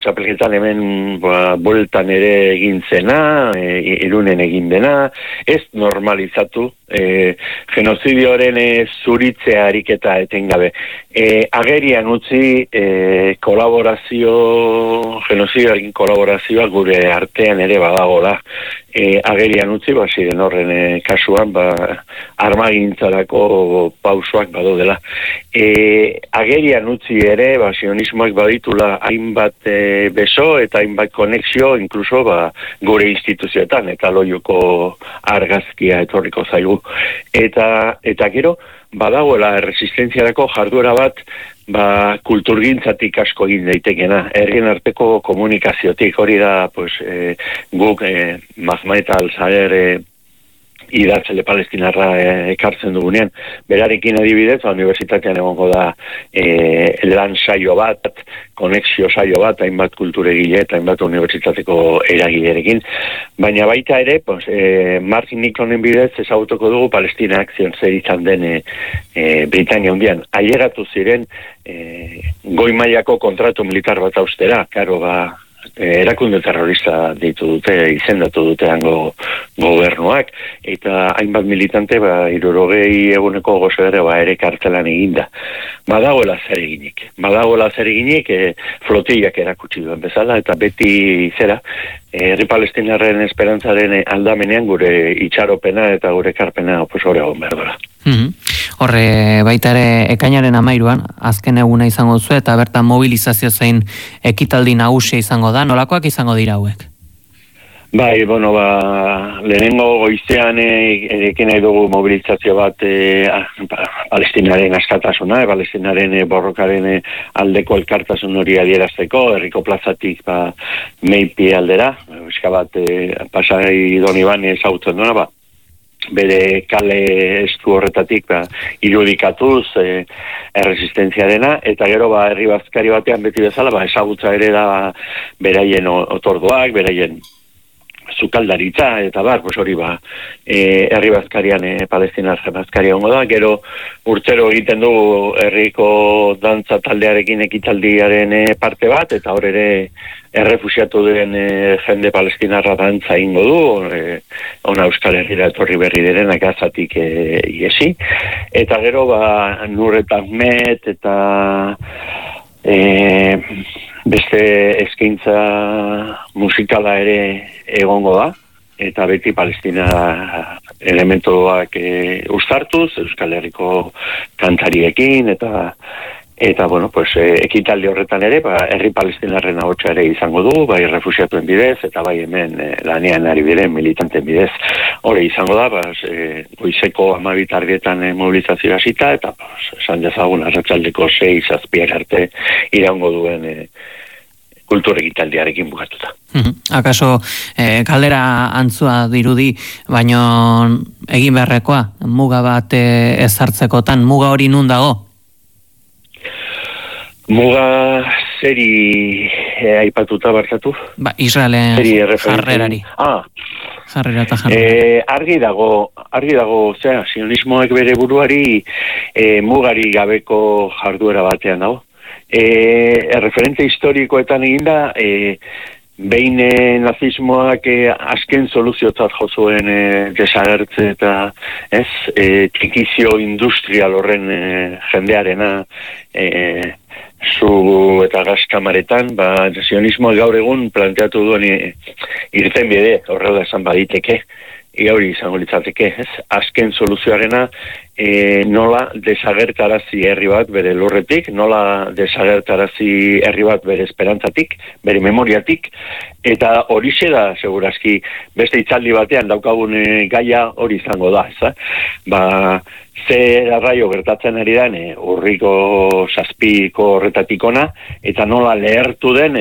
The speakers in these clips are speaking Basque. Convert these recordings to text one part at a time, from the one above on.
txapelketan hemen bueltan ere egin zena, Irunen egin dena, ez normalizatu genozidioaren zuritzea ariketa etengabe. Agerian utzi genozidioarekin kolaborazioa gure artean ere badagola. Agerian utzi, ziren horren kasuan, armagintzarako pausoak badodela. Agerian utzi ere, sionismoak baditula hainbat beso eta hainbat konexio, inkluso gure instituzioetan, eta loiuko argazkia etorriko zaigu. Eta gero, badagoela resistentziarako jarduera bat, kulturgintzatik asko egin daitekena, herrien arteko komunikaziotik, hori da, guk Mahmaet al-Saher idatzele palestinarra ekartzen dugunean. Berarekin adibidez, unibertsitatean egongo da lan saio bat, konexio saio bat, hainbat kulturegile eta hainbat unibertsitateko eragilerekin. Baina baita ere, Martin Nichonen bidez ezagutuko dugu Palestina Akzion zer izan den Britania Hundian. Ailegatu ziren goi mailako kontratu militar bat austera, karo erakunde terrorista ditu dute, izendatu dute hango gobernuak, eta hainbat militante 60 eguneko gozo ere kartelan eginda. Badagoela zer eginik, flotillak erakutsi duen bezala, eta beti herri palestinarren esperantzaren aldamenean gure itxaropena eta gure karpena hori egon behar dola. Horre baita ere ekainaren 13an azken eguna izango duzu eta bertan mobilizazio zein ekitaldi nagusia izango da, nolakoak izango dira hauek? Lehenengo goizean erekin nahi dugu mobilizazio bat Palestinaren askatasuna, Palestinaren borrokaren aldeko elkartasun hori adierazteko, herriko plazatik Meipi aldera, bat Pasai Doniban ezagutzen duena, bere kale estu horretatik irudikatuz erresistentziarena, eta gero herri bazkari batean beti bezala ezagutza ere da beraien otorduak, beraien sukaldaritza, eta hori herri bazkarian palestinar bazkaria ongo da, gero urtero egiten dugu herriko dantza taldearekin ekitaldiaren parte bat, eta hor ere errefusiatu den jende palestinarra dantza ingo du, ona Euskal Herrira etorri berri direnak Gazatik iesi, eta gero Nur eta Ahmet eta beste eskaintza musikala ere egongo da, eta beti Palestina elementuak uztartuz, Euskal Herriko kantariekin, eta ekitaldi horretan ere, herri palestinarren ahotsa ere izango du, refusiatuen bidez, eta hemen lanean ari diren militanten bidez. Hori izango da, goizeko 12 mobilizazioa hasita, eta esan dezagun arratsaldeko 6-7 arte iraungo duen kultur ekitaldiarekin bukatuta. Akaso galdera antzua dirudi, baino egin beharrekoa, muga bat ezartzekotan, muga hori nun dago? Muga zeri aipatuta barkatu? Israelen jarrerari. Jarrera eta jarrera. Argi dago, sionismoek bere buruari mugari gabeko jarduera batean dago. Referente historikoetan eginda, behin nazismoak azken soluziotzat jo zuen desagertze eta txikizio industrial horren jendearena zu eta gazkamaretan, sionismoak gaur egun planteatu duen irten bide, horrela esan baditeke, gaur izango litzateke, azken soluzioarena nola desagertarazi herri bat bere lurretik, nola desagertarazi herri bat bere esperantzatik, bere memoriatik, eta horixe da, segurazki, beste itzaldi batean daukagun gaia hori izango da, ze arraio gertatzen ari den urriko 7ko horretatik ona, eta nola lehertu den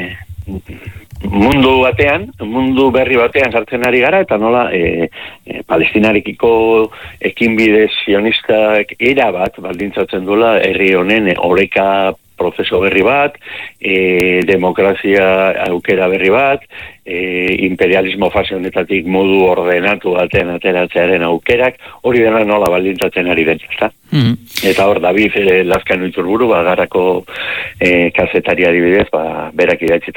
mundu berri batean sartzen ari gara, eta nola palestinarekiko ekinbide sionistak erabat baldintzatzen duela herri honen oreka prozeso berri bat, demokrazia aukera berri bat, imperialismo fase honetatik modu ordenatu batean ateratzearen aukerak, hori dena nola baldintzatzen ari den, ezta? Eta hor, David Lazkano Iturburu, garako kazetari adibidez, berak idatzitako